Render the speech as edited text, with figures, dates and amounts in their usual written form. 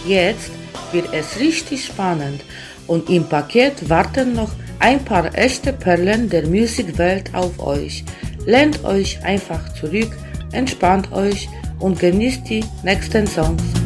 Jetzt wird es richtig spannend und im Paket warten noch ein paar echte Perlen der Musikwelt auf euch. Lehnt euch einfach zurück, entspannt euch und genießt die nächsten Songs.